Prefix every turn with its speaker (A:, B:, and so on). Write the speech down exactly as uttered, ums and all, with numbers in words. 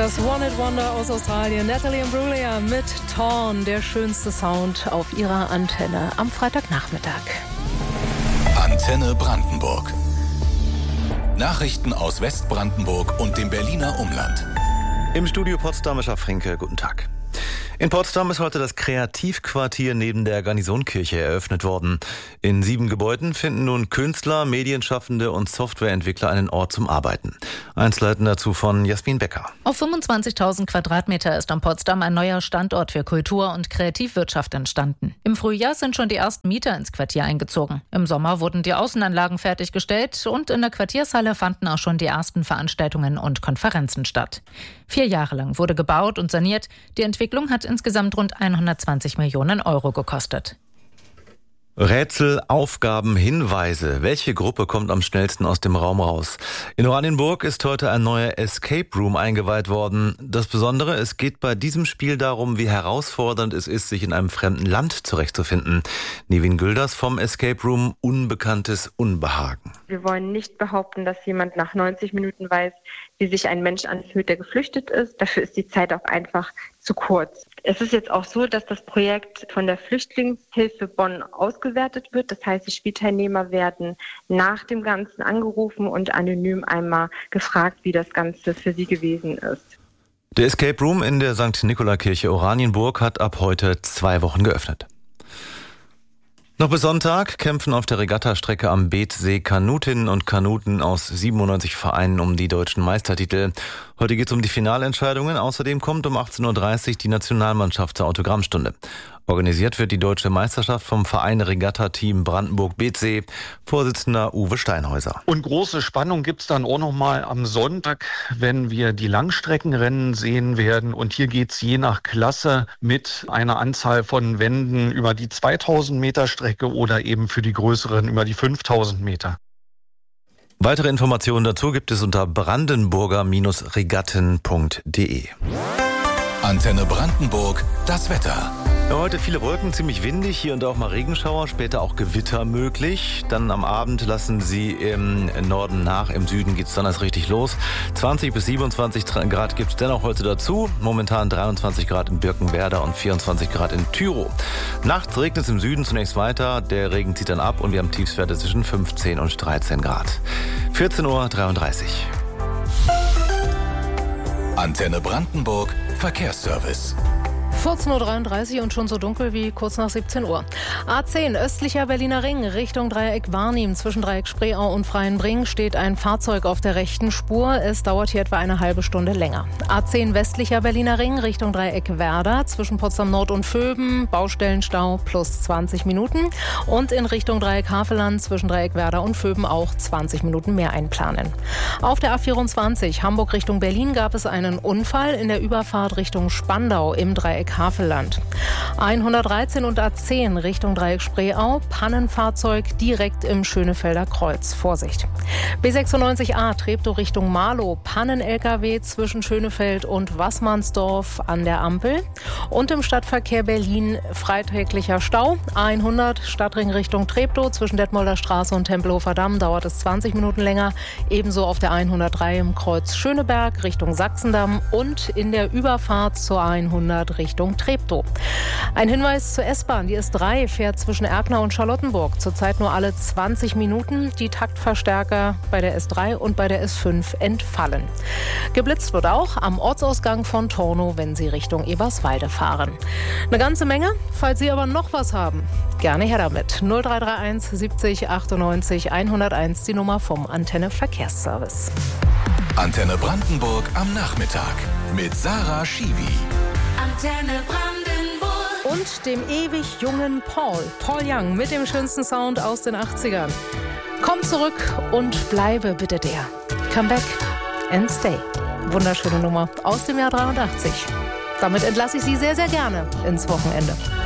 A: Das One-Hit-Wonder aus Australien, Natalie Imbruglia mit Torn, der schönste Sound auf ihrer Antenne am Freitagnachmittag.
B: Antenne Brandenburg. Nachrichten aus Westbrandenburg und dem Berliner Umland.
C: Im Studio Potsdamer Schaffrinke, guten Tag. In Potsdam ist heute das Kreativquartier neben der Garnisonkirche eröffnet worden. In sieben Gebäuden finden nun Künstler, Medienschaffende und Softwareentwickler einen Ort zum Arbeiten. Einzelheiten dazu von Jasmin Becker.
D: Auf fünfundzwanzigtausend Quadratmeter ist am Potsdam ein neuer Standort für Kultur- und Kreativwirtschaft entstanden. Im Frühjahr sind schon die ersten Mieter ins Quartier eingezogen. Im Sommer wurden die Außenanlagen fertiggestellt und in der Quartiershalle fanden auch schon die ersten Veranstaltungen und Konferenzen statt. Vier Jahre lang wurde gebaut und saniert. Die Entwicklung hat insgesamt rund hundertzwanzig Millionen Euro gekostet.
C: Rätsel, Aufgaben, Hinweise. Welche Gruppe kommt am schnellsten aus dem Raum raus? In Oranienburg ist heute ein neuer Escape Room eingeweiht worden. Das Besondere, es geht bei diesem Spiel darum, wie herausfordernd es ist, sich in einem fremden Land zurechtzufinden. Nevin Gülders vom Escape Room Unbekanntes Unbehagen.
E: Wir wollen nicht behaupten, dass jemand nach neunzig Minuten weiß, wie sich ein Mensch anfühlt, der geflüchtet ist. Dafür ist die Zeit auch einfach zu kurz. Es ist jetzt auch so, dass das Projekt von der Flüchtlingshilfe Bonn ausgewertet wird. Das heißt, die Spielteilnehmer werden nach dem Ganzen angerufen und anonym einmal gefragt, wie das Ganze für sie gewesen ist.
C: Der Escape Room in der Sankt Nikolaikirche Oranienburg hat ab heute zwei Wochen geöffnet. Noch bis Sonntag kämpfen auf der Regattastrecke am Beetsee Kanutinnen und Kanuten aus siebenundneunzig Vereinen um die deutschen Meistertitel. Heute geht es um die Finalentscheidungen. Außerdem kommt um achtzehn Uhr dreißig die Nationalmannschaft zur Autogrammstunde. Organisiert wird die deutsche Meisterschaft vom Verein Regatta-Team Brandenburg-Beetsee. Vorsitzender Uwe Steinhäuser.
F: Und große Spannung gibt's dann auch noch mal am Sonntag, wenn wir die Langstreckenrennen sehen werden. Und hier geht's je nach Klasse mit einer Anzahl von Wänden über die zweitausend Meter Strecke oder eben für die größeren über die fünftausend Meter.
C: Weitere Informationen dazu gibt es unter brandenburger Regatten punkt de.
B: Antenne Brandenburg, das Wetter.
C: Ja, heute viele Wolken, ziemlich windig, hier und da auch mal Regenschauer, später auch Gewitter möglich. Dann am Abend lassen sie im Norden nach, im Süden geht's dann erst richtig los. zwanzig bis siebenundzwanzig Grad gibt's dennoch heute dazu. Momentan dreiundzwanzig Grad in Birkenwerder und vierundzwanzig Grad in Tyrow. Nachts regnet es im Süden zunächst weiter, der Regen zieht dann ab und wir haben Tiefstwerte zwischen fünfzehn und dreizehn Grad. vierzehn Uhr dreiunddreißig.
B: Antenne Brandenburg, Verkehrsservice.
A: vierzehn Uhr dreiunddreißig und schon so dunkel wie kurz nach siebzehn Uhr. A zehn, östlicher Berliner Ring, Richtung Dreieck Warnim. Zwischen Dreieck Spreeau und Freienbring steht ein Fahrzeug auf der rechten Spur. Es dauert hier etwa eine halbe Stunde länger. A zehn, westlicher Berliner Ring, Richtung Dreieck Werder. Zwischen Potsdam Nord und Vöben, Baustellenstau plus zwanzig Minuten. Und in Richtung Dreieck Havelland, zwischen Dreieck Werder und Vöben auch zwanzig Minuten mehr einplanen. Auf der A vierundzwanzig, Hamburg Richtung Berlin, gab es einen Unfall in der Überfahrt Richtung Spandau im Dreieck Havelland. hundertdreizehn und A zehn Richtung Dreieck Spreeau, Pannenfahrzeug direkt im Schönefelder Kreuz. Vorsicht. B sechsundneunzig A Treptow Richtung Marlow, Pannen-L K W zwischen Schönefeld und Wassmannsdorf an der Ampel. Und im Stadtverkehr Berlin freitäglicher Stau. A hundert Stadtring Richtung Treptow zwischen Detmolder Straße und Tempelhofer Damm dauert es zwanzig Minuten länger. Ebenso auf der hundertdrei im Kreuz Schöneberg Richtung Sachsendamm und in der Überfahrt zur A hundert Richtung Treptow. Ein Hinweis zur S-Bahn. Die S drei fährt zwischen Erkner und Charlottenburg. Zurzeit nur alle zwanzig Minuten. Die Taktverstärker bei der S drei und bei der S fünf entfallen. Geblitzt wird auch am Ortsausgang von Tornow, wenn Sie Richtung Eberswalde fahren. Eine ganze Menge. Falls Sie aber noch was haben, gerne her damit. null drei drei eins siebzig achtundneunzig hunderteins, die Nummer vom Antenne Verkehrsservice.
B: Antenne Brandenburg am Nachmittag mit Sarah Schiwi.
A: Antenne Brandenburg. Und dem ewig jungen Paul. Paul Young mit dem schönsten Sound aus den achtzigern. Komm zurück und bleibe bitte der. Come back and stay. Wunderschöne Nummer aus dem Jahr dreiundachtzig. Damit entlasse ich Sie sehr, sehr gerne ins Wochenende.